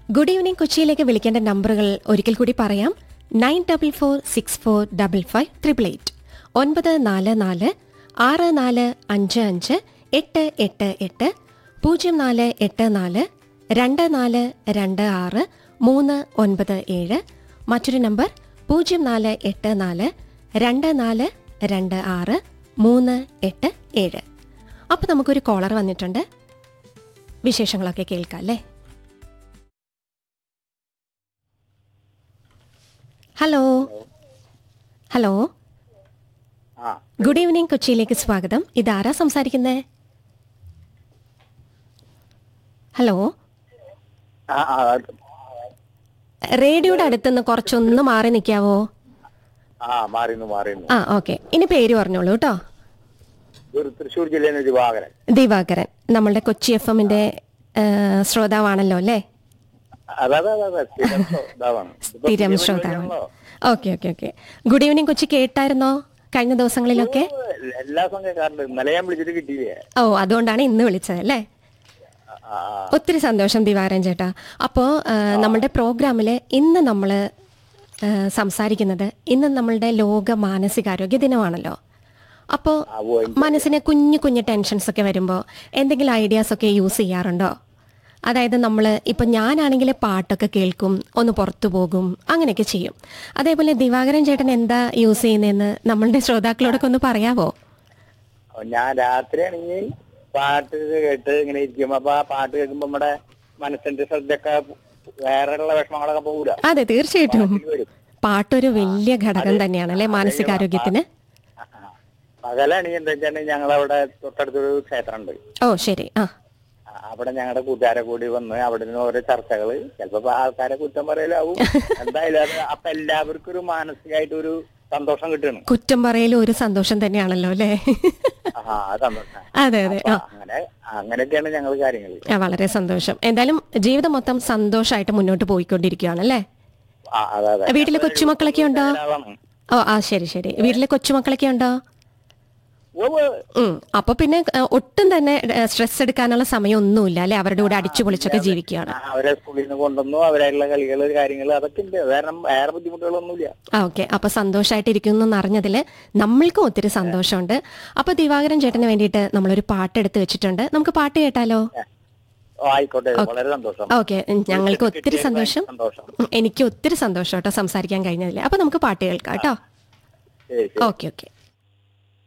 Good evening കൊച്ചിയിലേക്ക് വിളിക്കേണ്ട നമ്പറുകൾ ഒരിക്കൽ കൂടി പറയാം. 9446455888 944 6455 888 0484 2426 397. മറ്റൊരു നമ്പർ 0484 2426 387. അപ്പോൾ നമുക്കൊരു കോളർ വന്നിട്ടുണ്ട്. വിശേഷങ്ങളൊക്കെ കേൾക്കാം അല്ലേ? ഹലോ ഹലോ, ഗുഡ് ഈവനിംഗ് കൊച്ചിയിലേക്ക് സ്വാഗതം. ഇതാരാ സംസാരിക്കുന്നേ? ഹലോ, റേഡിയോയുടെ അടുത്തുനിന്ന് കുറച്ചൊന്ന് മാറി നിൽക്കാവോ? ആ ഓക്കെ, ഇനി പേര് പറഞ്ഞോളൂ കേട്ടോ. തൃശ്ശൂർ ജില്ലയിൽ ദിവാകരൻ. ദിവാകരൻ നമ്മളുടെ കൊച്ചി FM-ന്റെ ശ്രോതാവാണല്ലോ അല്ലേ? സ്ഥിരം ശ്രോതാവാണ്. Okay okay okay. Good evening Kochi കേട്ടായിരുന്നോ കഴിഞ്ഞ ദിവസങ്ങളിലൊക്കെ? ഓ, അതുകൊണ്ടാണ് ഇന്ന് വിളിച്ചത് അല്ലേ? ഒത്തിരി സന്തോഷം ദിവാകരൻ ചേട്ടാ. അപ്പോൾ നമ്മളുടെ പ്രോഗ്രാമിൽ ഇന്ന് നമ്മൾ സംസാരിക്കുന്നത്, ഇന്ന് നമ്മളുടെ ലോക മാനസികാരോഗ്യ ദിനമാണല്ലോ. അപ്പോൾ മനസ്സിന് കുഞ്ഞു കുഞ്ഞു ടെൻഷൻസ് ഒക്കെ വരുമ്പോൾ എന്തെങ്കിലും ഐഡിയാസ് ഒക്കെ യൂസ് ചെയ്യാറുണ്ടോ? അതായത് നമ്മൾ ഇപ്പം ഞാനാണെങ്കിൽ പാട്ടൊക്കെ കേൾക്കും, ഒന്ന് പുറത്തു പോകും, അങ്ങനെയൊക്കെ ചെയ്യും. അതേപോലെ ദിവാകരൻ ചേട്ടൻ എന്താ യൂസ് ചെയ്യുന്നതെന്ന് നമ്മളുടെ ശ്രോതാക്കളോടൊക്കെ ഒന്ന് പറയാവോ? ഞാൻ രാത്രിയാണെങ്കിൽ പാട്ട് കേട്ട് ഇങ്ങനെ ഇരിക്കും. അപ്പൊ ആ പാട്ട് കേൾക്കുമ്പോ നമ്മുടെ മനസ്സിന്റെ ശ്രദ്ധയൊക്കെ വേറെയുള്ള വിഷമങ്ങളൊക്കെ പോകൂല. അതെ, തീർച്ചയായിട്ടും പാട്ടൊരു വലിയ ഘടകം തന്നെയാണ് അല്ലെ മാനസികാരോഗ്യത്തിന്. പകലാണെങ്കിൽ എന്താ വെച്ചാൽ ഞങ്ങളവിടെ തൊട്ടടുത്തൊരു ക്ഷേത്രമുണ്ട്. ഓ ശരി. അവിടെ ഞങ്ങളുടെ കൂട്ടുകാരെ കൂടി വന്ന് അവിടെ നിന്ന് ഓരോ ചർച്ചകള്, ചിലപ്പോ ആൾക്കാരെ കുറ്റം പറയലാവും. എന്തായാലും അത് അപ്പൊ എല്ലാവർക്കും ഒരു മാനസികമായിട്ട് ഒരു സന്തോഷം കിട്ടുന്നു. കുറ്റം പറയലും ഒരു സന്തോഷം തന്നെയാണല്ലോ അല്ലേ? അതെ അതെ, അങ്ങനെയൊക്കെയാണ് ഞങ്ങൾ കാര്യങ്ങൾ. വളരെ സന്തോഷം. എന്തായാലും ജീവിതം മൊത്തം സന്തോഷമായിട്ട് മുന്നോട്ട് പോയിക്കൊണ്ടിരിക്കുകയാണ് അല്ലേ? വീട്ടിലെ കൊച്ചുമക്കളൊക്കെ ഉണ്ടോ? ഓ ആ ശരി ശരി. വീട്ടിലെ കൊച്ചുമക്കളൊക്കെ ഉണ്ടോ? അപ്പൊ പിന്നെ ഒട്ടും തന്നെ സ്ട്രെസ് എടുക്കാനുള്ള സമയം ഒന്നുമില്ല അല്ലെ? അവരുടെ കൂടെ അടിച്ചു പൊളിച്ചൊക്കെ ജീവിക്കുകയാണ്. അവരെ സ്കൂളിൽ നിന്ന് കൊണ്ടുവന്നു, അവരായിട്ടുള്ള കളികള് കാര്യങ്ങൾ അതൊക്കെ ഉണ്ട്. വേറെ ബുദ്ധിമുട്ടുകളൊന്നുമില്ല. ഓക്കെ, അപ്പൊ സന്തോഷമായിട്ടിരിക്കുന്നു എന്നറിഞ്ഞതിൽ നമ്മൾക്കും ഒത്തിരി സന്തോഷമുണ്ട്. അപ്പൊ ദിവാകരൻ ചേട്ടന് വേണ്ടിയിട്ട് നമ്മളൊരു പാട്ട് എടുത്ത് വെച്ചിട്ടുണ്ട്. നമുക്ക് പാട്ട് കേട്ടാലോ? ആയിക്കോട്ടെ, വളരെ സന്തോഷം. ഓക്കെ, ഞങ്ങൾക്ക് ഒത്തിരി സന്തോഷം. എനിക്ക് ഒത്തിരി സന്തോഷം കേട്ടോ സംസാരിക്കാൻ കഴിഞ്ഞതിൽ. അപ്പൊ നമുക്ക് പാട്ട് കേൾക്കാം കേട്ടോ. Okay okay.